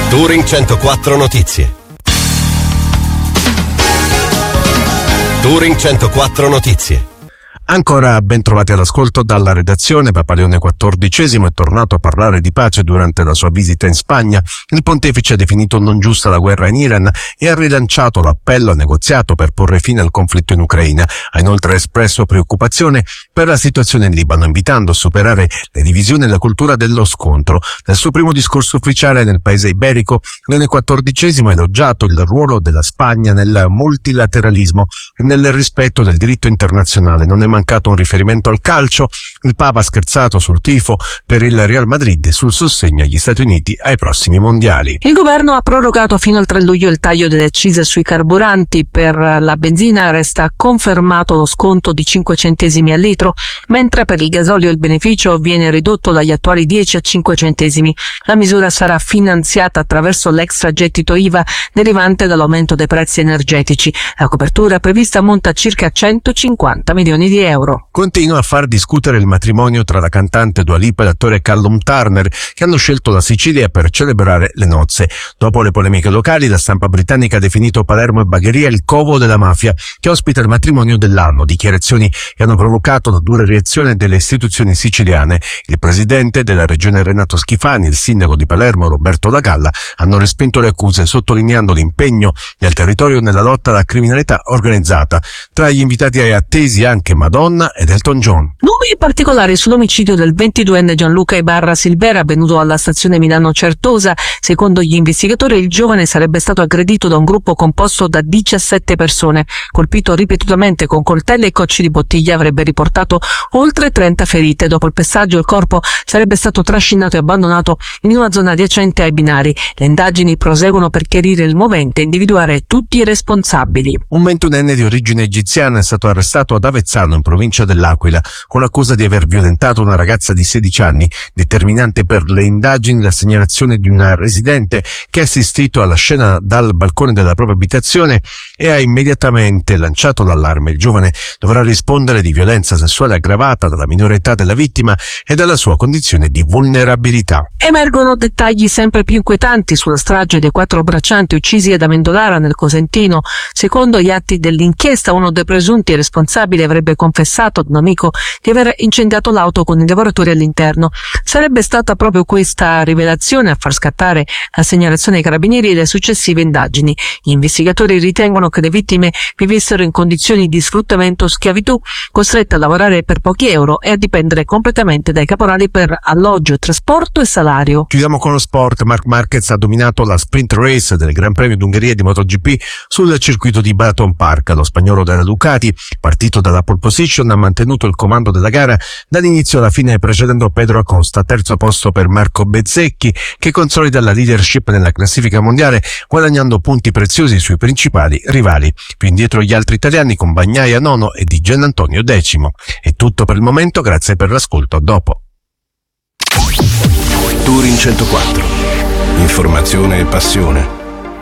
Touring 104 Notizie. Touring 104 Notizie. Ancora ben trovati all'ascolto dalla redazione. Papa Leone XIV è tornato a parlare di pace durante la sua visita in Spagna. Il pontefice ha definito non giusta la guerra in Iran e ha rilanciato l'appello al negoziato per porre fine al conflitto in Ucraina. Ha inoltre espresso preoccupazione per la situazione in Libano, invitando a superare le divisioni e la cultura dello scontro. Nel suo primo discorso ufficiale nel paese iberico, Leone XIV ha elogiato il ruolo della Spagna nel multilateralismo e nel rispetto del diritto internazionale. Non è mancato un riferimento al calcio. Il Papa ha scherzato sul tifo per il Real Madrid e sul sostegno agli Stati Uniti ai prossimi mondiali. Il governo ha prorogato fino al 3 luglio il taglio delle accise sui carburanti. Per la benzina resta confermato lo sconto di 5 centesimi al litro, mentre per il gasolio il beneficio viene ridotto dagli attuali 10 a 5 centesimi. La misura sarà finanziata attraverso l'extragettito IVA derivante dall'aumento dei prezzi energetici. La copertura prevista ammonta a circa 150 milioni di euro. Continua a far discutere il matrimonio tra la cantante Dua Lipa e l'attore Callum Turner, che hanno scelto la Sicilia per celebrare le nozze. Dopo le polemiche locali, la stampa britannica ha definito Palermo e Bagheria il covo della mafia che ospita il matrimonio dell'anno, dichiarazioni che hanno provocato una dura reazione delle istituzioni siciliane. Il presidente della regione Renato Schifani e il sindaco di Palermo Roberto La Galla hanno respinto le accuse, sottolineando l'impegno del territorio nella lotta alla criminalità organizzata. Tra gli invitati attesi anche Madonna ed Elton John. Nuovi particolari sull'omicidio del 22enne Gianluca Ibarra Silvera avvenuto alla stazione Milano Certosa. Secondo gli investigatori il giovane sarebbe stato aggredito da un gruppo composto da 17 persone. Colpito ripetutamente con coltelli e cocci di bottiglia, avrebbe riportato oltre 30 ferite. Dopo il pestaggio il corpo sarebbe stato trascinato e abbandonato in una zona adiacente ai binari. Le indagini proseguono per chiarire il movente e individuare tutti i responsabili. Un 21enne di origine egiziana è stato arrestato ad Avezzano, in provincia dell'Aquila, con l'accusa di aver violentato una ragazza di 16 anni. Determinante per le indagini la segnalazione di una residente che ha assistito alla scena dal balcone della propria abitazione e ha immediatamente lanciato l'allarme. Il giovane dovrà rispondere di violenza sessuale aggravata dalla minore età della vittima e dalla sua condizione di vulnerabilità. Emergono dettagli sempre più inquietanti sulla strage dei 4 braccianti uccisi ad Amendolara nel Cosentino. Secondo gli atti dell'inchiesta, uno dei presunti responsabili avrebbe confessato ad un amico di aver incendiato l'auto con i lavoratori all'interno. Sarebbe stata proprio questa rivelazione a far scattare la segnalazione ai carabinieri e le successive indagini. Gli investigatori ritengono che le vittime vivessero in condizioni di sfruttamento o schiavitù, costrette a lavorare per pochi euro e a dipendere completamente dai caporali per alloggio, trasporto e salario. Chiudiamo con lo sport. Marc Marquez ha dominato la sprint race del Gran Premio d'Ungheria di MotoGP sul circuito di Baton Park. Lo spagnolo della Ducati, partito dalla pole position, ha mantenuto il comando della gara dall'inizio alla fine, precedendo Pedro Acosta. Terzo posto per Marco Bezzecchi, che consolida la leadership nella classifica mondiale, guadagnando punti preziosi sui principali rivali. Più indietro gli altri italiani, con Bagnaia nono e Di Giannantonio decimo. È tutto per il momento, grazie per l'ascolto, a dopo. Touring 104. Informazione e passione.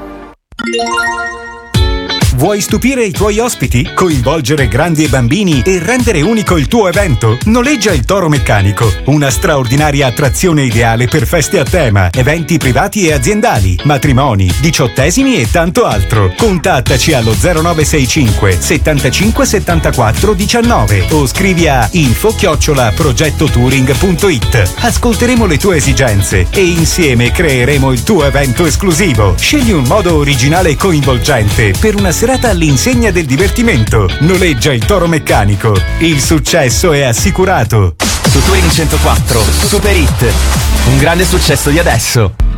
Vuoi stupire i tuoi ospiti? Coinvolgere grandi e bambini e rendere unico il tuo evento? Noleggia il Toro Meccanico, una straordinaria attrazione ideale per feste a tema, eventi privati e aziendali, matrimoni, diciottesimi e tanto altro. Contattaci allo 0965 75 74 19 o scrivi a info@progettotouring.it. Ascolteremo le tue esigenze e insieme creeremo il tuo evento esclusivo. Scegli un modo originale e coinvolgente per una serata all'insegna del divertimento. Noleggia il Toro Meccanico. Il successo è assicurato. Su Touring 104, Super Hit. Un grande successo di adesso.